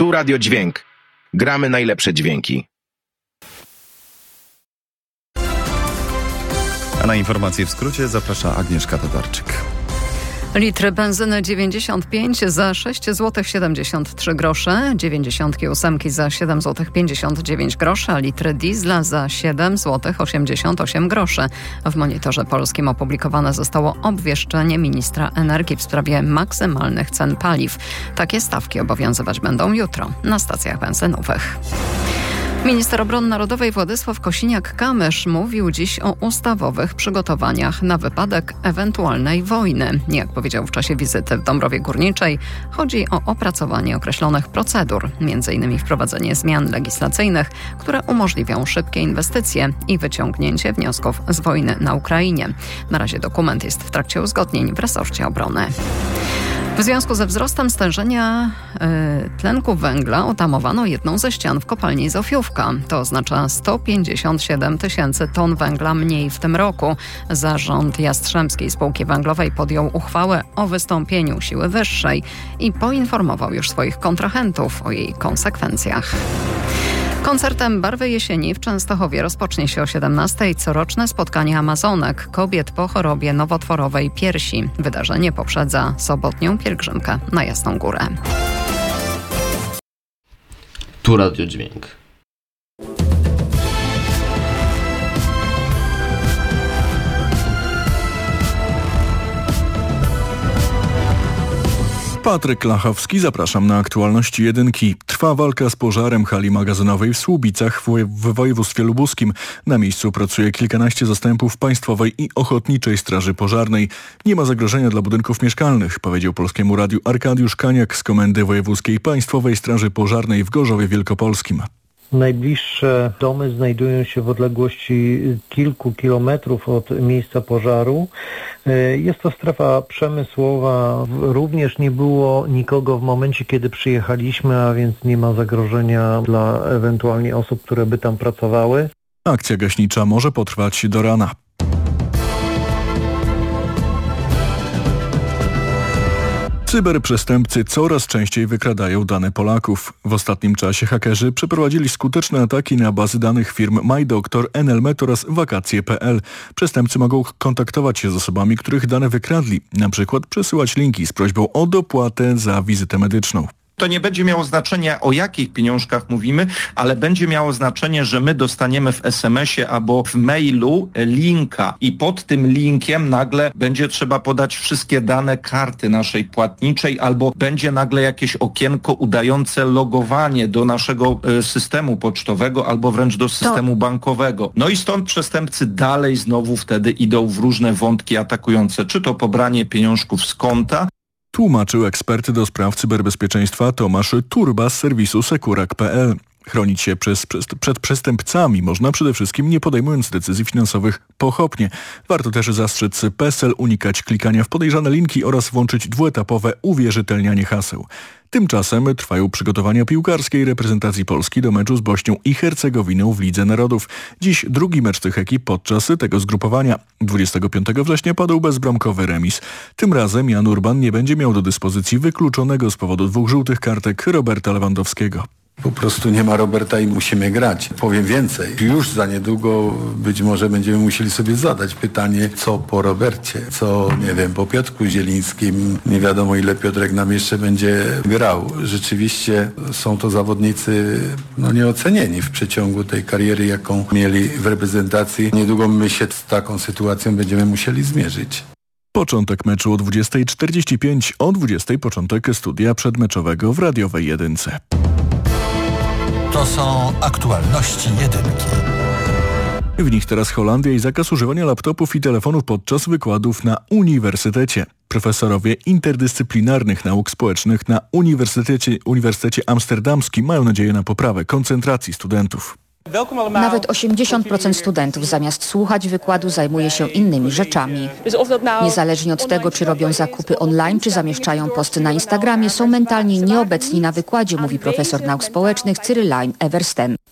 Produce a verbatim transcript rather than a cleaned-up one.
Tu Radio Dźwięk. Gramy najlepsze dźwięki. A na informacje w skrócie zaprasza Agnieszka Tatarczyk. Litr benzyny dziewięćdziesiąt pięć za sześć złotych siedemdziesiąt trzy grosze, dziewięćdziesiąt osiem za siedem złotych pięćdziesiąt dziewięć groszy, a litr diesla za siedem złotych osiemdziesiąt osiem groszy. W Monitorze Polskim opublikowane zostało obwieszczenie ministra energii w sprawie maksymalnych cen paliw. Takie stawki obowiązywać będą jutro na stacjach benzynowych. Minister Obrony Narodowej Władysław Kosiniak-Kamysz mówił dziś o ustawowych przygotowaniach na wypadek ewentualnej wojny. Jak powiedział w czasie wizyty w Dąbrowie Górniczej, chodzi o opracowanie określonych procedur, między innymi wprowadzenie zmian legislacyjnych, które umożliwią szybkie inwestycje i wyciągnięcie wniosków z wojny na Ukrainie. Na razie dokument jest w trakcie uzgodnień w resorcie obrony. W związku ze wzrostem stężenia y, tlenku węgla otamowano jedną ze ścian w kopalni Zofiówka. To oznacza sto pięćdziesiąt siedem tysięcy ton węgla mniej w tym roku. Zarząd Jastrzębskiej Spółki Węglowej podjął uchwałę o wystąpieniu siły wyższej i poinformował już swoich kontrahentów o jej konsekwencjach. Koncertem Barwy Jesieni w Częstochowie rozpocznie się o siedemnastej coroczne spotkanie Amazonek, kobiet po chorobie nowotworowej piersi. Wydarzenie poprzedza sobotnią pielgrzymkę na Jasną Górę. Tu Radio Dźwięk. Patryk Lachowski, zapraszam na aktualności jedynki. Trwa walka z pożarem hali magazynowej w Słubicach w, woje- w województwie lubuskim. Na miejscu pracuje kilkanaście zastępów Państwowej i Ochotniczej Straży Pożarnej. Nie ma zagrożenia dla budynków mieszkalnych, powiedział Polskiemu Radiu Arkadiusz Kaniak z Komendy Wojewódzkiej Państwowej Straży Pożarnej w Gorzowie Wielkopolskim. Najbliższe domy znajdują się w odległości kilku kilometrów od miejsca pożaru. Jest to strefa przemysłowa. Również nie było nikogo w momencie, kiedy przyjechaliśmy, a więc nie ma zagrożenia dla ewentualnie osób, które by tam pracowały. Akcja gaśnicza może potrwać do rana. Cyberprzestępcy coraz częściej wykradają dane Polaków. W ostatnim czasie hakerzy przeprowadzili skuteczne ataki na bazy danych firm MyDoktor, N L M E T oraz wakacje kropka p l. Przestępcy mogą kontaktować się z osobami, których dane wykradli, na przykład przesyłać linki z prośbą o dopłatę za wizytę medyczną. To nie będzie miało znaczenia, o jakich pieniążkach mówimy, ale będzie miało znaczenie, że my dostaniemy w es em esie albo w mailu linka i pod tym linkiem nagle będzie trzeba podać wszystkie dane karty naszej płatniczej albo będzie nagle jakieś okienko udające logowanie do naszego systemu pocztowego albo wręcz do systemu to... bankowego. No i stąd przestępcy dalej znowu wtedy idą w różne wątki atakujące, czy to pobranie pieniążków z konta, tłumaczył ekspert do spraw cyberbezpieczeństwa Tomasz Turba z serwisu sekurak kropka p l. Chronić się przez, przez, przed przestępcami można przede wszystkim nie podejmując decyzji finansowych pochopnie. Warto też zastrzec PESEL, unikać klikania w podejrzane linki oraz włączyć dwuetapowe uwierzytelnianie haseł. Tymczasem trwają przygotowania piłkarskiej reprezentacji Polski do meczu z Bośnią i Hercegowiną w Lidze Narodów. Dziś drugi mecz tych ekip podczas tego zgrupowania. dwudziestego piątego września padł bezbramkowy remis. Tym razem Jan Urban nie będzie miał do dyspozycji wykluczonego z powodu dwóch żółtych kartek Roberta Lewandowskiego. Po prostu nie ma Roberta i musimy grać. Powiem więcej. Już za niedługo być może będziemy musieli sobie zadać pytanie, co po Robercie, co, nie wiem, po Piotrku Zielińskim. Nie wiadomo, ile Piotrek nam jeszcze będzie grał. Rzeczywiście są to zawodnicy no, nieocenieni w przeciągu tej kariery, jaką mieli w reprezentacji. Niedługo my się z taką sytuacją będziemy musieli zmierzyć. Początek meczu o dwudziestej czterdzieści pięć, o dwudziestej początek studia przedmeczowego w radiowej jedynce. To są aktualności jedynki. W nich teraz Holandia i zakaz używania laptopów i telefonów podczas wykładów na uniwersytecie. Profesorowie interdyscyplinarnych nauk społecznych na Uniwersytecie, Uniwersytecie Amsterdamskim mają nadzieję na poprawę koncentracji studentów. Nawet osiemdziesiąt procent studentów zamiast słuchać wykładu zajmuje się innymi rzeczami. Niezależnie od tego, czy robią zakupy online, czy zamieszczają posty na Instagramie, są mentalnie nieobecni na wykładzie, mówi profesor nauk społecznych Cyrylain Eversten.